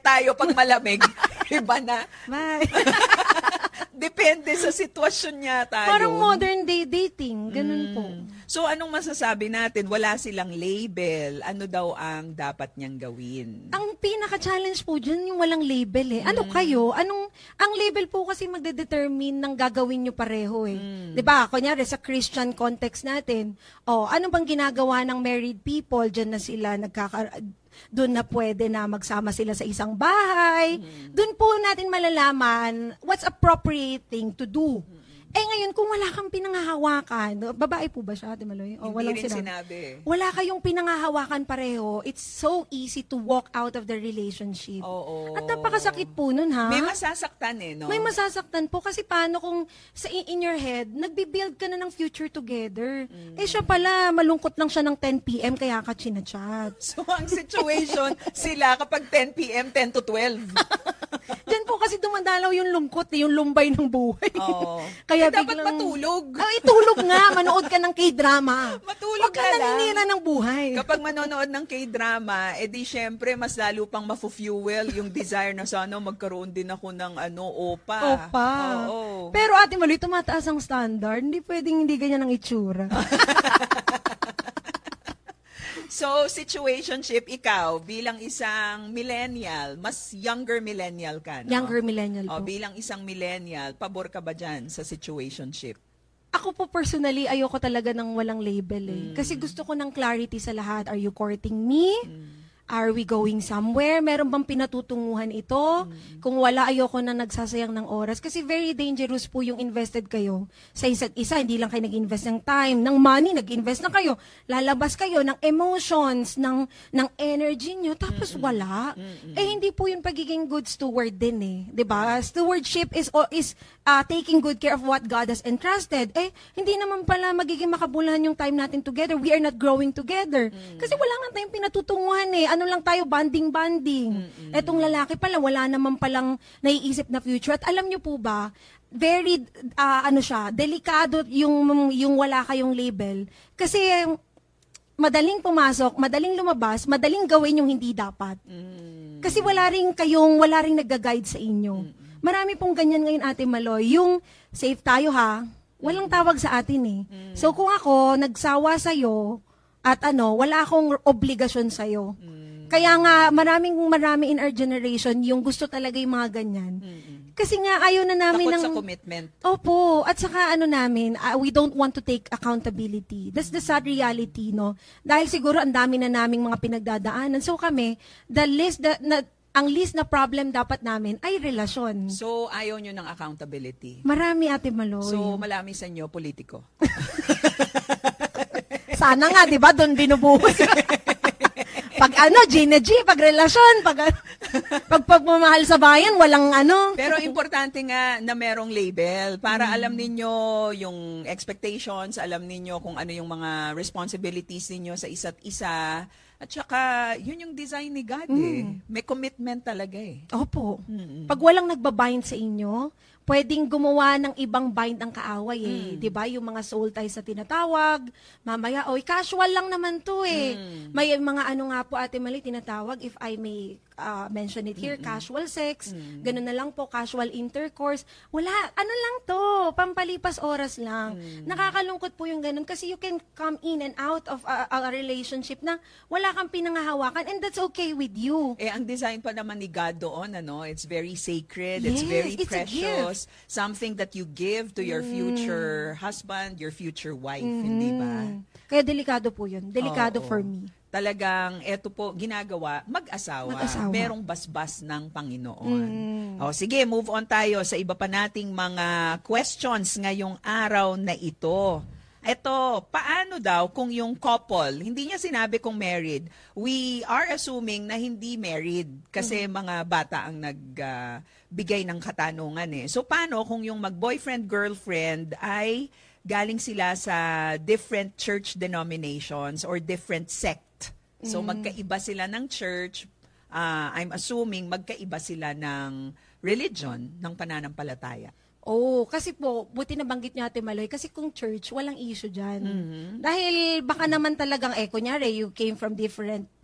tayo pag malamig. Iba na. Bye. Depende sa sitwasyon niya tayo. Parang modern day dating. Ganun po. So, anong masasabi natin? Wala silang label. Ano daw ang dapat niyang gawin? Ang pinaka-challenge po dyan, yung walang label eh. Ano kayo? Ang label po kasi magdedetermine ng gagawin nyo pareho eh. 'Di ba? Kunyari sa Christian context natin, ano bang ginagawa ng married people? Dyan na sila doon na pwede na magsama sila sa isang bahay. Doon po natin malalaman what's appropriate thing to do. Ngayon, kung wala kang pinangahawakan, babae po ba siya, Ate Maloy? O, Hindi rin sinabi. Wala kayong pinangahawakan pareho, it's so easy to walk out of the relationship. Oo. At napakasakit po nun, ha? May masasaktan no? May masasaktan po kasi paano kung in your head, nagbi-build ka na ng future together. Siya pala, malungkot lang siya ng 10 p.m. kaya ka chinachat. So, ang situation, sila kapag 10 p.m., 10 to 12. Diyan po kasi dumadalaw yung lungkot, yung lumbay ng buhay. Oo. Kaya dapat matulog. Itulog nga, manood ka ng K-drama. Matulog ka na lang. naninira ng buhay. Kapag manonood ng K-drama, di syempre mas lalo pang mafu-fuel yung desire na sana magkaroon din ako ng opa. Opa. Oo. Pero Ate Maloy, tumataas ang standard. Hindi pwedeng hindi ganyan ang itsura. So, situationship, ikaw, bilang isang millennial, mas younger millennial ka, no? Younger millennial po. Bilang isang millennial, pabor ka ba dyan sa situationship? Ako po personally, ayoko talaga ng walang label eh. Kasi gusto ko ng clarity sa lahat. Are you courting me? Are we going somewhere? Meron bang pinatutunguhan ito? Kung wala, ayoko na nagsasayang ng oras. Kasi very dangerous po yung invested kayo sa isa't isa. Hindi lang kayo nag-invest ng time, ng money, nag-invest na kayo. Lalabas kayo ng emotions, ng energy nyo, tapos wala. Hindi po yung pagiging good steward din eh. 'Di ba? Stewardship is taking good care of what God has entrusted. Hindi naman pala magiging makabuluhan yung time natin together. We are not growing together. Kasi wala nga tayong pinatutunguhan eh. Ano lang tayo, banding-banding. Etong lalaki pala, wala naman palang naiisip na future. At alam nyo po ba, very, delikado yung wala kayong label. Kasi, madaling pumasok, madaling lumabas, madaling gawin yung hindi dapat. Kasi wala ring nag-guide sa inyo. Marami pong ganyan ngayon, Ate Maloy. Yung, safe tayo ha, walang tawag sa atin eh. So, kung ako, nagsawa sa'yo, at wala akong obligasyon sa'yo. Kaya nga, marami in our generation yung gusto talaga yung mga ganyan. Kasi nga, ayaw na namin Takot sa commitment. Opo. At saka we don't want to take accountability. That's the sad reality, no? Dahil siguro ang dami na naming mga pinagdadaanan. So kami, ang least na problem dapat namin ay relasyon. So, ayaw nyo ng accountability. Marami, Ate Maloy. So, malami sa inyo, politiko. Sana nga, di ba? Doon binubuhos. Pag Gina G, pag relasyon, pag pagmamahal sa bayan, walang Pero importante nga na merong label para alam ninyo yung expectations, alam ninyo kung ano yung mga responsibilities ninyo sa isa't isa. At saka, yun yung design ni God eh. May commitment talaga eh. Opo. Pag walang nagbabind sa inyo, pwedeng gumawa ng ibang bind ang kaaway eh. 'Di ba? Yung mga soul ties na tinatawag, mamaya, casual lang naman 'to eh. May mga nga po Ate Mali tinatawag, if I may mention it here, casual sex, ganun na lang po, casual intercourse. Wala, lang 'to, pampalipas oras lang. Nakakalungkot po yung ganun kasi you can come in and out of a relationship na wala kang pinangahawakan and that's okay with you. Ang design pa naman ni God doon, it's very sacred, Yes, it's very it's a precious. Something that you give to your future husband, your future wife, hindi ba? Kaya delikado po yun. Delikado Oo. for me. Talagang, eto po, ginagawa, mag-asawa. Merong basbas ng Panginoon. Sige, move on tayo sa iba pa nating mga questions ngayong araw na ito. Eto, paano daw kung yung couple, hindi niya sinabi kung married, we are assuming na hindi married kasi mga bata ang nagbigay ng katanungan eh. So paano kung yung mag-boyfriend-girlfriend ay galing sila sa different church denominations or different sect? So magkaiba sila ng church, I'm assuming magkaiba sila ng religion, ng pananampalataya. Kasi po, buti nabanggit niyo Ate Maloy, kasi kung church, walang issue dyan. Dahil baka naman talagang, kunyari, you came from different